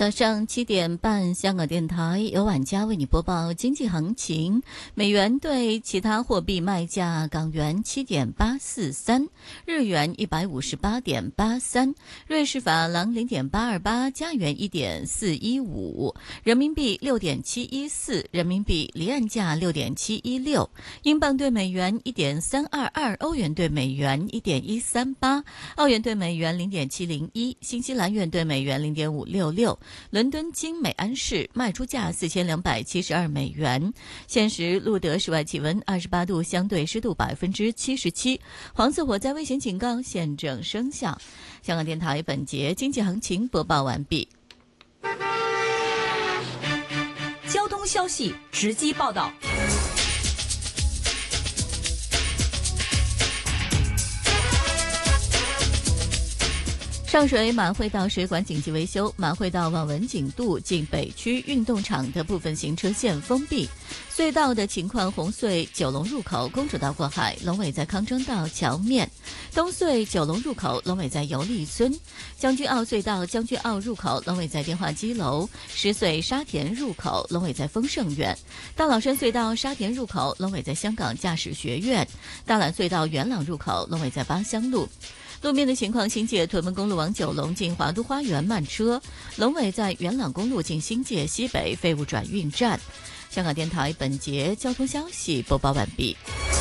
早上7点半，香港电台由晚佳为你播报经济行情。美元对其他货币卖价：港元7.843，日元158.83，瑞士法郎0.828，加元1.415，人民币6.714，人民币离岸价6.716，英镑对美元1.322，欧元对美元1.138，澳元对美元0.701，新西兰元对美元0.566。伦敦金每安士卖出价4272美元。现时录得室外气温28度，相对湿度77%，黄色火灾危险警告现正生效。香港电台本节经济行情播报完毕。 交通消息直击报道。 上水马会道水管紧急维修，马会道往文景渡近北区运动场的部分行车线封闭。隧道的情况：红隧九龙入口公主道过海，龙尾在康庄道桥面；东隧九龙入口龙尾在油丽村；将军澳隧道将军澳入口龙尾在电话机楼；石隧沙田入口龙尾在丰盛苑；大老山隧道沙田入口龙尾在香港驾驶学院；大榄隧道元朗入口龙尾在八乡路。路面的情况：新界屯门公路往九龙进华都花园慢车，龙尾在元朗公路进新界西北废物转运站。香港电台本节交通消息播报完毕。